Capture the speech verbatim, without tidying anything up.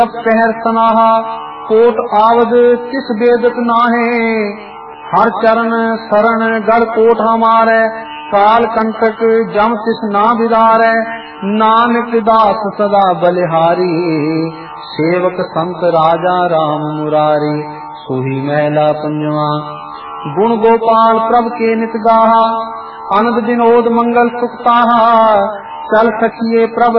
पहर सनाहा कोट आवद किस बेदत नाहे। हर चरण शरण गढ़ कोट हमारे काल कंटक जम तिस ना बिदारे। नानक दास सदा बलिहारी सेवक संत राजा राम मुरारी। सोही महला पंजवा गुण गोपाल प्रभ के नित गाहा। आनंद विनोद मंगल सुख ताहा चल सखिए प्रभ